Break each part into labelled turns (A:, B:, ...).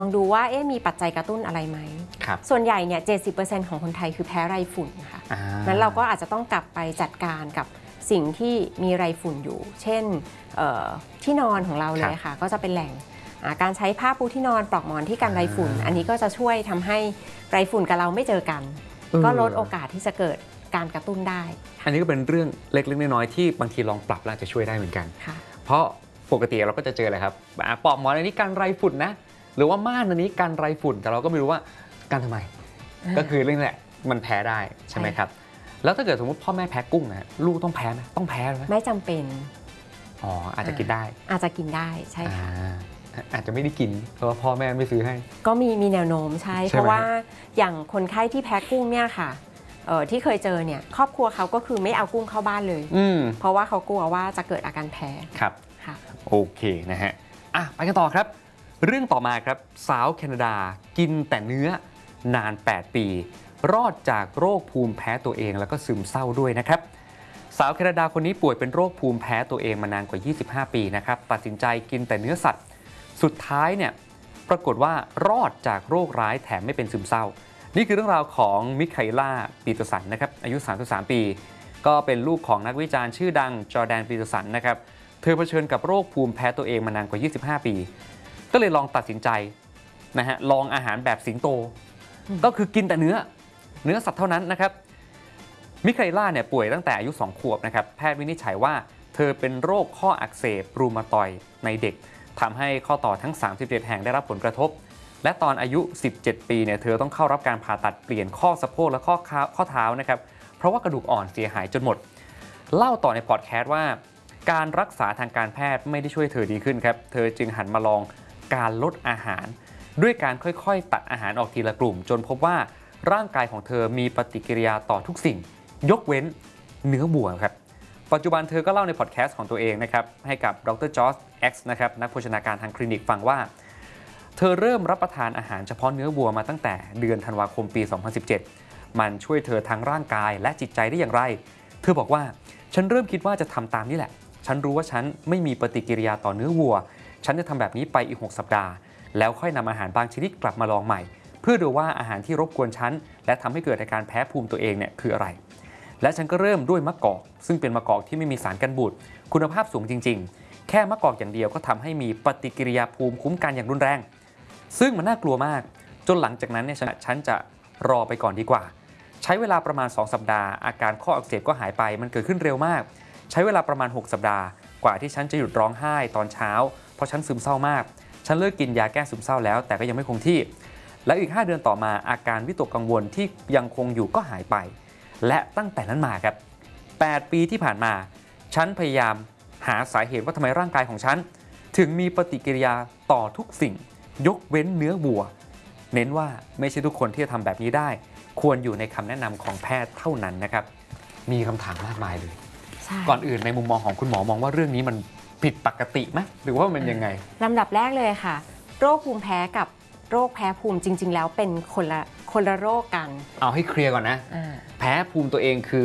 A: ลองดูว่ามีปัจจัยกระตุ้นอะไรไหมส่วนใหญ่เนี่ย 70% ของคนไทยคือแพ้ไรฝุ่นค่ะนั้นเราก็อาจจะต้องกลับไปจัดการกับสิ่งที่มีไรฝุ่นอยู่ เช่นที่นอนของเราเลยค่ะก็จะเป็นแหล่งการใช้ผ้าปูที่นอนปลอกหมอนที่กันไรฝุ่นอันนี้ก็จะช่วยทำให้ไรฝุ่นกับเราไม่เจอกันก็ลดโอกาสที่จะเกิดการกระตุ้นได้
B: อันนี้ก็เป็นเรื่องเล็กๆน้อยๆที่บางทีลองปรับแล้วจะช่วยได้เหมือนกันเพราะปกติเราก็จะเจออะไรครับปลอกหมอนอันนี้กันไรฝุ่นนะหรือว่าม่านอันนี้กันไรฝุ่นแต่เราก็ไม่รู้ว่ากันทำไมก็คือเรื่องแหละมันแพ้ได้ใช่ไหมครับแล้วถ้าเกิดสมมติพ่อแม่แพ้กุ้งนะลูกต้องแพ้ไหมต้องแพ้ไหม
A: ไม่จำเป็น
B: อาจจะกินได้
A: อาจจะกินได้ใช่ค่ะ
B: อาจจะไม่ได้กินเพราะว่าพ่อแม่ไม่ซื้อให้
A: ก็มีแนวโน้มใช่เพราะว่าอย่างคนไข้ที่แพ้กุ้งเนี่ยค่ะที่เคยเจอเนี่ยครอบครัวเขาก็คือไม่เอากุ้งเข้าบ้านเลยเพราะว่าเขากลัวว่าจะเกิดอาการแพ้
B: ครับค่ะโอเคนะฮะไปกันต่อครับเรื่องต่อมาครับสาวแคนาดากินแต่เนื้อนาน8ปีรอดจากโรคภูมิแพ้ตัวเองแล้วก็ซึมเศร้าด้วยนะครับสาวแคนาดาคนนี้ป่วยเป็นโรคภูมิแพ้ตัวเองมานานกว่า25ปีนะครับตัดสินใจกินแต่เนื้อสัตว์สุดท้ายเนี่ยปรากฏว่ารอดจากโรคร้ายแถมไม่เป็นซึมเศร้านี่คือเรื่องราวของมิคาเอล่าปีเตอร์สันนะครับอายุ33ปีก็เป็นลูกของนักวิจารณ์ชื่อดังจอร์แดนปีเตอร์สันนะครับเธอเผชิญกับโรคภูมิแพ้ตัวเองมานานกว่า25ปีก็เลยลองตัดสินใจนะฮะลองอาหารแบบสิงโตก็คือกินแต่เนื้อสัตว์เท่านั้นนะครับมิคาเอล่าเนี่ยป่วยตั้งแต่อายุ2ขวบนะครับแพทย์วินิจฉัยว่าเธอเป็นโรคข้ออักเสบรูมาตอยด์ในเด็กทำให้ข้อต่อทั้ง37แห่งได้รับผลกระทบและตอนอายุ17ปีเนี่ยเธอต้องเข้ารับการผ่าตัดเปลี่ยนข้อสะโพกและข้อเท้านะครับเพราะว่ากระดูกอ่อนเสียหายจนหมดเล่าต่อในพอดแคสต์ว่าการรักษาทางการแพทย์ไม่ได้ช่วยเธอดีขึ้นครับเธอจึงหันมาลองการลดอาหารด้วยการค่อยๆตัดอาหารออกทีละกลุ่มจนพบว่าร่างกายของเธอมีปฏิกิริยาต่อทุกสิ่งยกเว้นเนื้อวัวครับปัจจุบันเธอก็เล่าในพอดแคสต์ของตัวเองนะครับให้กับดร.จอร์จเอ็กซ์นะครับนักโภชนาการทางคลินิกฟังว่าเธอเริ่มรับประทานอาหารเฉพาะเนื้อวัวมาตั้งแต่เดือนธันวาคมปี 2017 มันช่วยเธอทั้งร่างกายและจิตใจได้อย่างไรเธอบอกว่าฉันเริ่มคิดว่าจะทำตามนี่แหละฉันรู้ว่าฉันไม่มีปฏิกิริยาต่อเนื้อวัวฉันจะทำแบบนี้ไปอีก6สัปดาห์แล้วค่อยนำอาหารบางชนิดกลับมาลองใหม่เพื่อดูว่าอาหารที่รบกวนฉันและทำให้เกิดอาการแพ้ภูมิตัวเองเนี่ยคืออะไรและฉันก็เริ่มด้วยมะกอกซึ่งเป็นมะกอกที่ไม่มีสารกันบูดคุณภาพสูงจริงๆแค่มะกอกอย่างเดียวก็ทำให้มีปฏิกิริยาภูมิคุ้มกันอย่างรุนแรงซึ่งมันน่ากลัวมากจนหลังจากนั้นเนี่ยฉันจะรอไปก่อนดีกว่าใช้เวลาประมาณ2สัปดาห์อาการข้ออักเสบก็หายไปมันเกิดขึ้นเร็วมากใช้เวลาประมาณ6สัปดาห์กว่าที่ฉันจะหยุดร้องไห้ตอนเช้าเพราะฉันซึมเศร้ามากฉันเลิกกินยาแก้ซึมเศร้าแล้วแต่ก็ยังไม่คงที่และอีก5เดือนต่อมาอาการวิตกกังวลที่ยังคงอยู่ก็หายไปและตั้งแต่นั้นมาครับ8ปีที่ผ่านมาฉันพยายามหาสาเหตุว่าทำไมร่างกายของฉันถึงมีปฏิกิริยาต่อทุกสิ่งยกเว้นเนื้อวัวเน้นว่าไม่ใช่ทุกคนที่จะทำแบบนี้ได้ควรอยู่ในคำแนะนำของแพทย์เท่านั้นนะครับมีคำถามมากมายเลยก่อนอื่นในมุมมองของคุณหมอมองว่าเรื่องนี้มันผิดปกติไหมหรือว่ามันยังไง
A: ลำดับแรกเลยค่ะโรคภูมิแพ้กับโรคแพ้ภูมิจริงๆแล้วเป็นคนละโรคกัน
B: เอาให้เคลียร์ก่อนนะแพ้ภูมิตัวเองคือ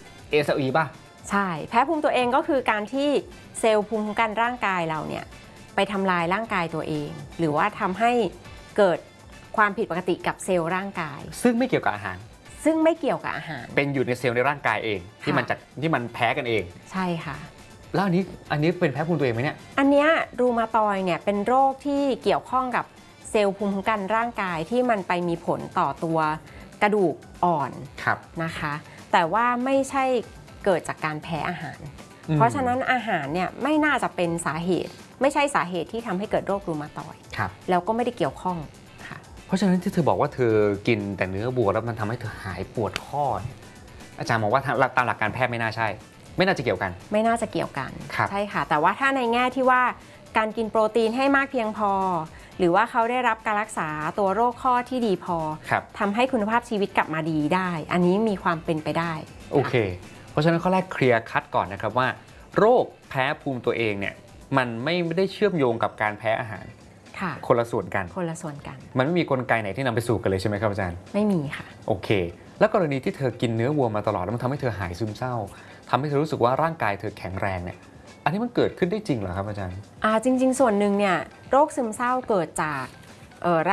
B: SLE ป่ะ
A: ใช่แพ้ภูมิตัวเองก็คือการที่เซลล์ภูมิคุ้มกันร่างกายเราเนี่ยไปทำลายร่างกายตัวเองหรือว่าทำให้เกิดความผิดปกติกับเซลล์ร่างกาย
B: ซึ่งไม่เกี่ยวกับอาหาร
A: อาหาร
B: เป็นอยู่ในเซลล์ในร่างกายเองที่มันแพ้กันเอง
A: ใช่ค่ะ
B: แล้วอันนี้เป็นแพ้ภูมิตัวเองไหมเนี่ย
A: อันนี้รูมาตอยเนี่ยเป็นโรคที่เกี่ยวข้องกับเซลล์ภูมิคุ้มกันร่างกายที่มันไปมีผลต่อตัวกระดูกอ่อนนะคะแต่ว่าไม่ใช่เกิดจากการแพ้อาหารเพราะฉะนั้นอาหารเนี่ยไม่น่าจะเป็นสาเหตุไม่ใช่สาเหตุที่ทำให้เกิดโรครูมาตอยด์แล้วก็ไม่ได้เกี่ยวข้องค่ะ
B: เพราะฉะนั้นที่เธอบอกว่าเธอกินแต่เนื้อวัวแล้วมันทำให้เธอหายปวดข้ออาจารย์มองว่าตามหลักการแพทย์ไม่น่าจะเกี่ยวกัน
A: ไม่น่าจะเกี่ยวกันใช่ค่ะแต่ว่าถ้าในแง่ที่ว่าการกินโปรตีนให้มากเพียงพอหรือว่าเขาได้รับการรักษาตัวโรคข้อที่ดีพอทำให้คุณภาพชีวิตกลับมาดีได้อันนี้มีความเป็นไปได้
B: โอเคเพราะฉะนั้นข้อแรกเคลียร์คัดก่อนนะครับว่าโรคแพ้ภูมิตัวเองเนี่ยมันไม่ได้เชื่อมโยงกับการแพ้อาหารคนละส่วนกันมันไม่มีกลไกไหนที่นำไปสู่กันเลยใช่ไหมครับอาจารย์
A: ไม่มีค่ะ
B: โอเคแล้วกรณีที่เธอกินเนื้อวัวมาตลอดแล้วมันทำให้เธอหายซึมเศร้าทำให้เธอรู้สึกว่าร่างกายเธอแข็งแรงเนี่ยอันนี้มันเกิดขึ้นได้จริงเหรอครับอาจารย์
A: จริงๆส่วนหนึ่งเนี่ยโรคซึมเศร้าเกิดจาก